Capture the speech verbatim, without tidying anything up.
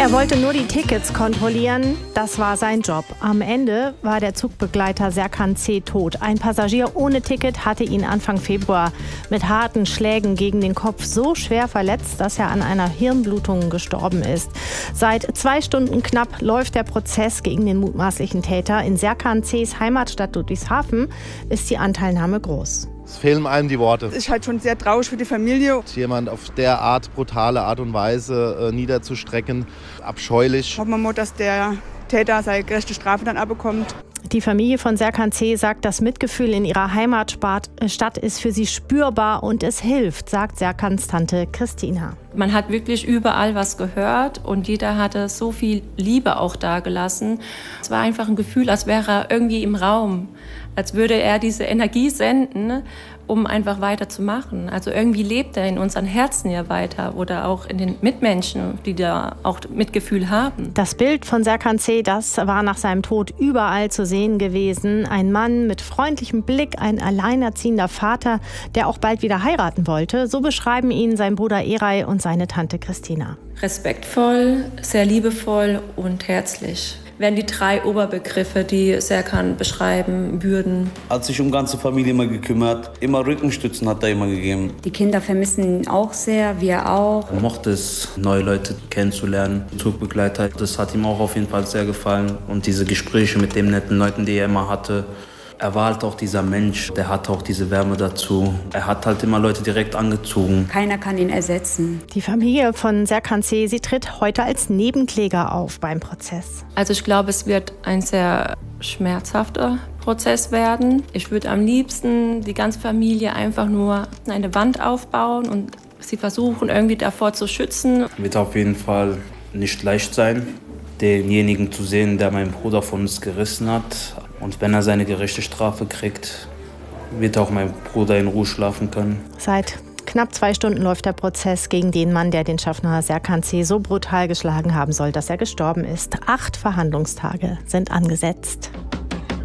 Er wollte nur die Tickets kontrollieren, das war sein Job. Am Ende war der Zugbegleiter Serkan C. tot. Ein Passagier ohne Ticket hatte ihn Anfang Februar mit harten Schlägen gegen den Kopf so schwer verletzt, dass er an einer Hirnblutung gestorben ist. Seit zwei Stunden knapp läuft der Prozess gegen den mutmaßlichen Täter. In Serkan C.'s Heimatstadt Ludwigshafen ist die Anteilnahme groß. Es fehlen einem die Worte. Es ist halt schon sehr traurig für die Familie. Jemand auf der Art, brutale Art und Weise äh, niederzustrecken, abscheulich. Hoffen wir mal, dass der Täter seine gerechte Strafe dann abbekommt. Die Familie von Serkan C. sagt, das Mitgefühl in ihrer Heimatstadt ist für sie spürbar und es hilft, sagt Serkans Tante Christina. Man hat wirklich überall was gehört und jeder hatte so viel Liebe auch dagelassen. Es war einfach ein Gefühl, als wäre er irgendwie im Raum, als würde er diese Energie senden, um einfach weiterzumachen. Also irgendwie lebt er in unseren Herzen ja weiter oder auch in den Mitmenschen, die da auch Mitgefühl haben. Das Bild von Serkan C., das war nach seinem Tod überall zu sehen gewesen. Ein Mann mit freundlichem Blick, ein alleinerziehender Vater, der auch bald wieder heiraten wollte. So beschreiben ihn sein Bruder Eray und seine Tante Christina. Respektvoll, sehr liebevoll und herzlich. Wären die drei Oberbegriffe, die Serkan beschreiben würden. Hat sich um ganze Familie immer gekümmert. Immer Rückenstützen hat er immer gegeben. Die Kinder vermissen ihn auch sehr, wir auch. Er mochte es, neue Leute kennenzulernen. Zugbegleiter, das hat ihm auch auf jeden Fall sehr gefallen. Und diese Gespräche mit den netten Leuten, die er immer hatte. Er war halt auch dieser Mensch, der hatte auch diese Wärme dazu. Er hat halt immer Leute direkt angezogen. Keiner kann ihn ersetzen. Die Familie von Serkan C., sie tritt heute als Nebenkläger auf beim Prozess. Also ich glaube, es wird ein sehr schmerzhafter Prozess werden. Ich würde am liebsten die ganze Familie einfach nur eine Wand aufbauen und sie versuchen irgendwie davor zu schützen. Wird auf jeden Fall nicht leicht sein, denjenigen zu sehen, der meinen Bruder von uns gerissen hat. Und wenn er seine gerechte Strafe kriegt, wird auch mein Bruder in Ruhe schlafen können. Seit knapp zwei Stunden läuft der Prozess gegen den Mann, der den Schaffner Serkan C. so brutal geschlagen haben soll, dass er gestorben ist. Acht Verhandlungstage sind angesetzt.